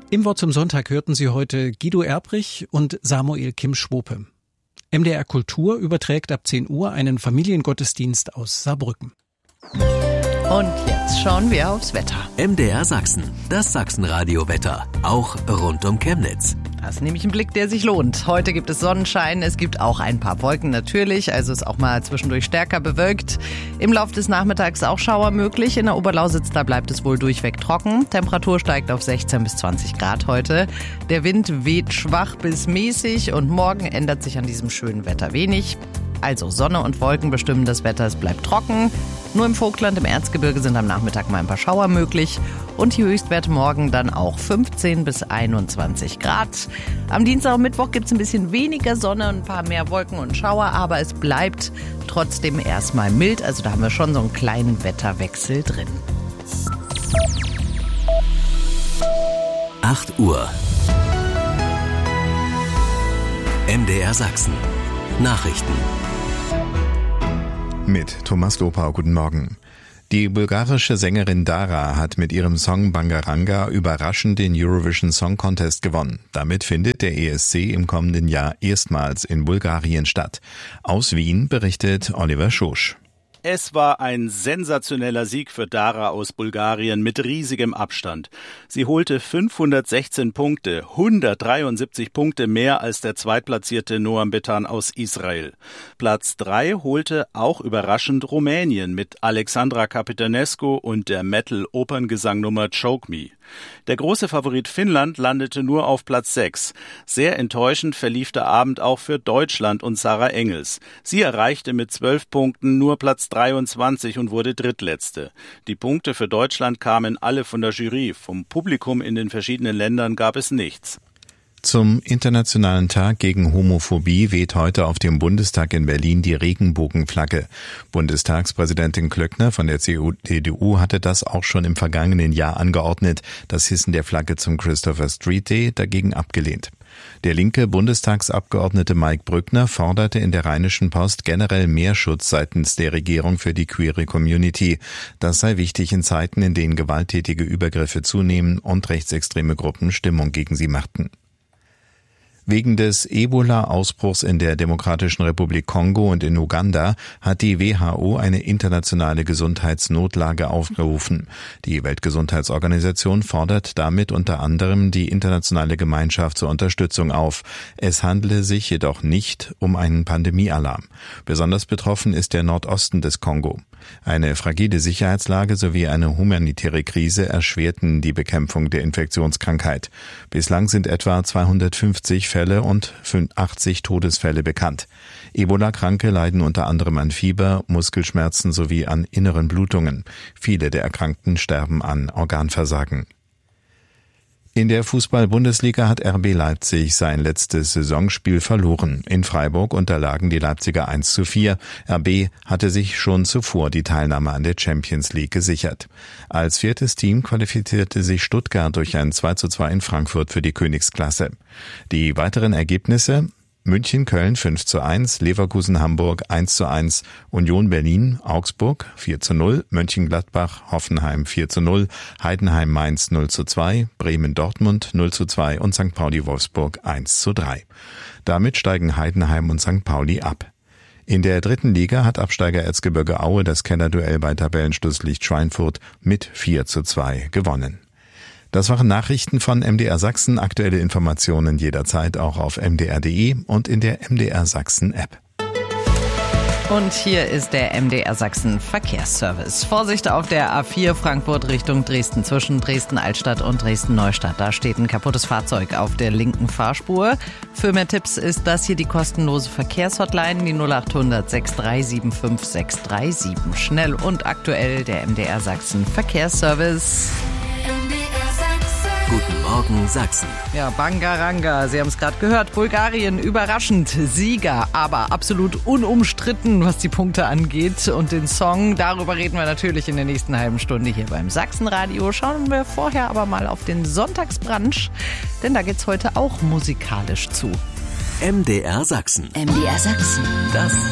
Im Wort zum Sonntag hörten Sie heute Guido Erbrich und Samuel Kim-Schwope. MDR Kultur überträgt ab 10 Uhr einen Familiengottesdienst aus Saarbrücken. Und jetzt schauen wir aufs Wetter. MDR Sachsen, das Sachsenradio-Wetter, auch rund um Chemnitz. Das ist nämlich ein Blick, der sich lohnt. Heute gibt es Sonnenschein, es gibt auch ein paar Wolken natürlich, also ist auch mal zwischendurch stärker bewölkt. Im Laufe des Nachmittags auch Schauer möglich. In der Oberlausitz, da bleibt es wohl durchweg trocken. Temperatur steigt auf 16 bis 20 Grad heute. Der Wind weht schwach bis mäßig und morgen ändert sich an diesem schönen Wetter wenig. Also Sonne und Wolken bestimmen das Wetter, es bleibt trocken. Nur im Vogtland, im Erzgebirge sind am Nachmittag mal ein paar Schauer möglich. Und die Höchstwerte morgen dann auch 15 bis 21 Grad. Am Dienstag und Mittwoch gibt es ein bisschen weniger Sonne und ein paar mehr Wolken und Schauer. Aber es bleibt trotzdem erstmal mild. Also da haben wir schon so einen kleinen Wetterwechsel drin. 8 Uhr. MDR Sachsen. Nachrichten. Mit Thomas Lopau, guten Morgen. Die bulgarische Sängerin Dara hat mit ihrem Song Bangaranga überraschend den Eurovision Song Contest gewonnen. Damit findet der ESC im kommenden Jahr erstmals in Bulgarien statt. Aus Wien berichtet Oliver Schosch. Es war ein sensationeller Sieg für Dara aus Bulgarien mit riesigem Abstand. Sie holte 516 Punkte, 173 Punkte mehr als der zweitplatzierte Noam Betan aus Israel. Platz 3 holte auch überraschend Rumänien mit Alexandra Capitanescu und der Metal-Operngesangnummer Choke Me. Der große Favorit Finnland landete nur auf Platz 6. Sehr enttäuschend verlief der Abend auch für Deutschland und Sarah Engels. Sie erreichte mit 12 Punkten nur Platz 23 und wurde Drittletzte. Die Punkte für Deutschland kamen alle von der Jury. Vom Publikum in den verschiedenen Ländern gab es nichts. Zum Internationalen Tag gegen Homophobie weht heute auf dem Bundestag in Berlin die Regenbogenflagge. Bundestagspräsidentin Klöckner von der CDU hatte das auch schon im vergangenen Jahr angeordnet, das Hissen der Flagge zum Christopher Street Day dagegen abgelehnt. Der linke Bundestagsabgeordnete Mike Brückner forderte in der Rheinischen Post generell mehr Schutz seitens der Regierung für die queere Community. Das sei wichtig in Zeiten, in denen gewalttätige Übergriffe zunehmen und rechtsextreme Gruppen Stimmung gegen sie machten. Wegen des Ebola-Ausbruchs in der Demokratischen Republik Kongo und in Uganda hat die WHO eine internationale Gesundheitsnotlage aufgerufen. Die Weltgesundheitsorganisation fordert damit unter anderem die internationale Gemeinschaft zur Unterstützung auf. Es handele sich jedoch nicht um einen Pandemiealarm. Besonders betroffen ist der Nordosten des Kongo. Eine fragile Sicherheitslage sowie eine humanitäre Krise erschwerten die Bekämpfung der Infektionskrankheit. Bislang sind etwa 250 Fälle und 80 Todesfälle bekannt. Ebola-Kranke leiden unter anderem an Fieber, Muskelschmerzen sowie an inneren Blutungen. Viele der Erkrankten sterben an Organversagen. In der Fußball-Bundesliga hat RB Leipzig sein letztes Saisonspiel verloren. In Freiburg unterlagen die Leipziger 1:4. RB hatte sich schon zuvor die Teilnahme an der Champions League gesichert. Als viertes Team qualifizierte sich Stuttgart durch ein 2:2 in Frankfurt für die Königsklasse. Die weiteren Ergebnisse: München, Köln 5:1, Leverkusen, Hamburg 1:1, Union Berlin, Augsburg 4:0, Mönchengladbach, Hoffenheim 4:0, Heidenheim, Mainz 0:2, Bremen, Dortmund 0:2 und St. Pauli, Wolfsburg 1:3. Damit steigen Heidenheim und St. Pauli ab. In der dritten Liga hat Absteiger Erzgebirge Aue das Kellerduell bei Tabellenschlusslicht Schweinfurt mit 4:2 gewonnen. Das waren Nachrichten von MDR Sachsen. Aktuelle Informationen jederzeit auch auf mdr.de und in der MDR Sachsen App. Und hier ist der MDR Sachsen Verkehrsservice. Vorsicht auf der A4 Frankfurt Richtung Dresden zwischen Dresden-Altstadt und Dresden-Neustadt. Da steht ein kaputtes Fahrzeug auf der linken Fahrspur. Für mehr Tipps ist das hier die kostenlose Verkehrshotline, die 0800 6375 637. Schnell und aktuell der MDR Sachsen Verkehrsservice. Guten Morgen Sachsen. Ja, Bangaranga, Sie haben es gerade gehört. Bulgarien überraschend Sieger, aber absolut unumstritten, was die Punkte angeht. Und den Song, darüber reden wir natürlich in der nächsten halben Stunde hier beim Sachsenradio. Schauen wir vorher aber mal auf den Sonntagsbrunch, denn da geht's heute auch musikalisch zu. MDR Sachsen. MDR Sachsen. Das